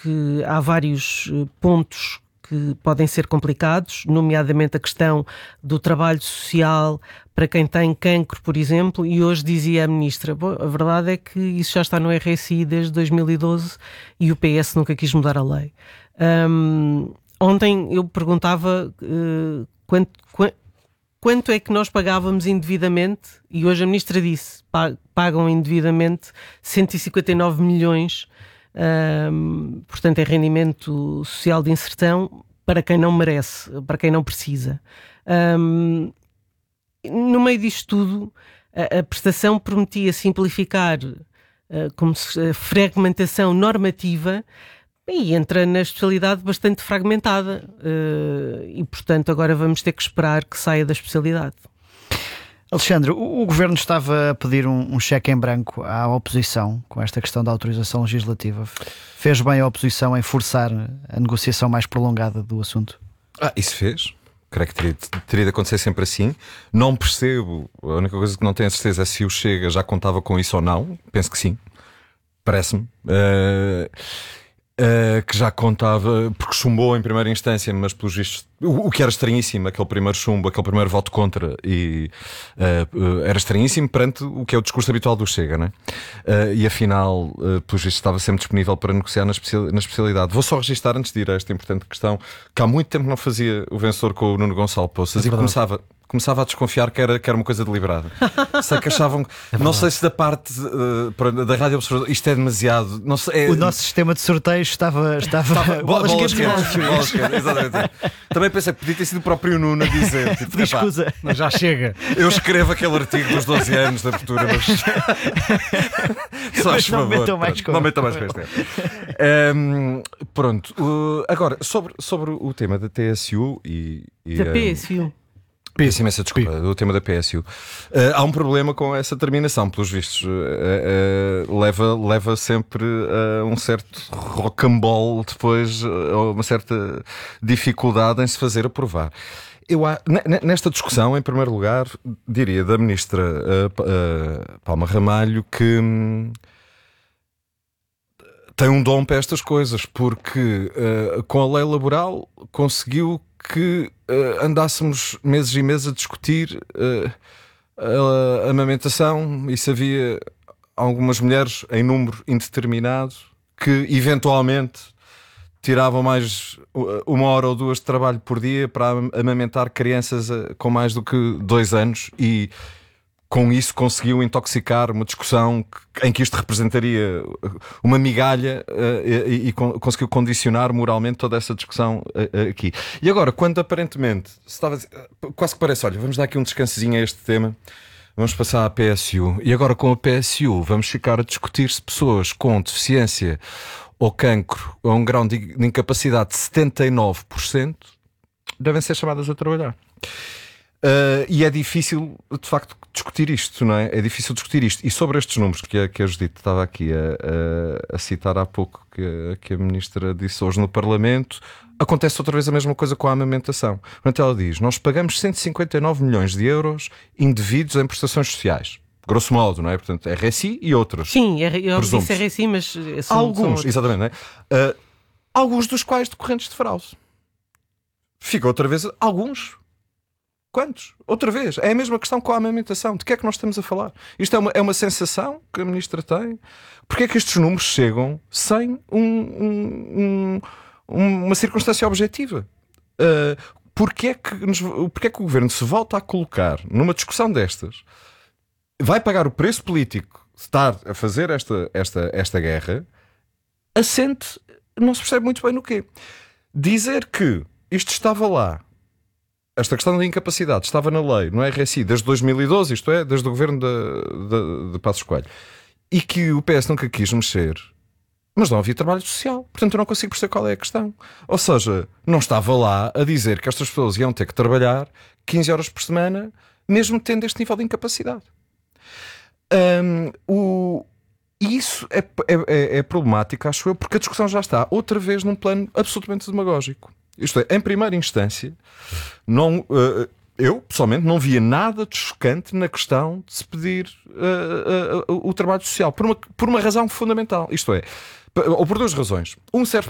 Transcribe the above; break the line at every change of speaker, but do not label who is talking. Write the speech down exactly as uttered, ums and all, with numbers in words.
que há vários pontos que podem ser complicados, nomeadamente a questão do trabalho social para quem tem cancro, por exemplo, e hoje dizia a Ministra, bom, a verdade é que isso já está no R S I desde dois mil e doze e o P S nunca quis mudar a lei. Um, ontem eu perguntava uh, quanto, quanto, quanto é que nós pagávamos indevidamente, e hoje a Ministra disse, pagam indevidamente cento e cinquenta e nove milhões. Um, portanto é rendimento social de inserção para quem não merece, para quem não precisa. Um, no meio disto tudo, a, a prestação prometia simplificar uh, como se, a fragmentação normativa e entra na especialidade bastante fragmentada uh, e portanto agora vamos ter que esperar que saia da especialidade.
Alexandre, o, o Governo estava a pedir um, um cheque em branco à oposição com esta questão da autorização legislativa. Fez bem a oposição em forçar a negociação mais prolongada do assunto?
Ah, isso fez. Creio que teria, teria de acontecer sempre assim. Não percebo, a única coisa que não tenho a certeza é se o Chega já contava com isso ou não. Penso que sim. Parece-me. Uh... Uh, que já contava, porque chumbou em primeira instância, mas pelos vistos, o, o que era estranhíssimo, aquele primeiro chumbo, aquele primeiro voto contra, e uh, uh, era estranhíssimo perante o que é o discurso habitual do Chega, não é? Uh, e afinal, uh, pelos vistos, estava sempre disponível para negociar na, especial, na especialidade. Vou só registrar, antes de ir a esta importante questão, que há muito tempo não fazia o vencedor com o Nuno Gonçalo Poças, é e começava... Começava a desconfiar que era, que era uma coisa deliberada. Sei que achavam. É não sei se da parte uh, da Rádio Observador isto é demasiado. Não sei, é...
O nosso sistema de sorteios estava. estava...
estava... bolas bolas quentes. Bolas quentes, exatamente. Também pensei que podia ter sido o próprio Nuno a dizer. Tipo,
epá, escusa.
Mas já chega.
Eu escrevo aquele artigo dos doze anos da abertura, mas.
Só mas não metam mais coisa.
Não metam mais coisa. um, Pronto. Uh, agora, sobre, sobre o tema da T S U e. e
da P S U.
Peço imensa desculpa, do tema da P S U. Uh, há um problema com essa terminação, pelos vistos. Uh, uh, leva, leva sempre a uh, um certo rocambole depois, uh, uma certa dificuldade em se fazer aprovar. Eu, nesta discussão, em primeiro lugar, diria da Ministra uh, uh, Palma Ramalho que hum, tem um dom para estas coisas, porque uh, com a lei laboral conseguiu que uh, andássemos meses e meses a discutir uh, a, a amamentação, e se havia algumas mulheres em número indeterminado que eventualmente tiravam mais uma hora ou duas de trabalho por dia para amamentar crianças uh, com mais do que dois anos, e com isso conseguiu intoxicar uma discussão que, em que isto representaria uma migalha uh, e, e con- conseguiu condicionar moralmente toda essa discussão uh, aqui. E agora, quando aparentemente se estava, uh, quase que parece, olha, vamos dar aqui um descansozinho a este tema, vamos passar à P S U, e agora com a P S U vamos ficar a discutir se pessoas com deficiência ou cancro ou um grau de, de incapacidade de setenta e nove por cento devem ser chamadas a trabalhar. Uh, e é difícil, de facto, discutir isto, não é? É difícil discutir isto. E sobre estes números que a, que a Judite estava aqui a, a, a citar há pouco, que a, que a Ministra disse hoje no Parlamento, acontece outra vez a mesma coisa com a amamentação. Portanto, ela diz, nós pagamos cento e cinquenta e nove milhões de euros indevidos em prestações sociais. Grosso modo, não é? Portanto, R S I e outros.
Sim, eu disse R S I, mas... São,
alguns,
são
exatamente, não é? Uh, alguns dos quais decorrentes de fraude. Fica outra vez, alguns... Quantos? Outra vez. É a mesma questão com a amamentação. De que é que nós estamos a falar? Isto é uma, é uma sensação que a Ministra tem. Porquê é que estes números chegam sem um, um, um, uma circunstância objetiva? Uh, porquê, é que nos, porquê é que o Governo se volta a colocar numa discussão destas? Vai pagar o preço político de estar a fazer esta, esta, esta guerra, assente, não se percebe muito bem no quê. Dizer que isto estava lá, esta questão da incapacidade estava na lei, no R S I, desde dois mil e doze, isto é, desde o governo de, de, de Passos Coelho, e que o P S nunca quis mexer, mas não havia trabalho social. Portanto, eu não consigo perceber qual é a questão. Ou seja, não estava lá a dizer que estas pessoas iam ter que trabalhar quinze horas por semana, mesmo tendo este nível de incapacidade. Um, o... Isso é, é, é problemático, acho eu, porque a discussão já está outra vez num plano absolutamente demagógico. Isto é, em primeira instância, não, uh, eu pessoalmente não via nada de chocante na questão de se pedir uh, uh, uh, o trabalho social, por uma, por uma razão fundamental. Isto é, ou por duas razões. Um serve